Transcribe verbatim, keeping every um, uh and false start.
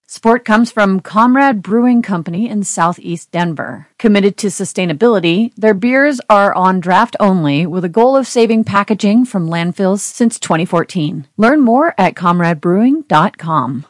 Support comes from Comrade Brewing Company in Southeast Denver. Committed to sustainability, their beers are on draft only with a goal of saving packaging from landfills since twenty fourteen. Learn more at comrade brewing dot com.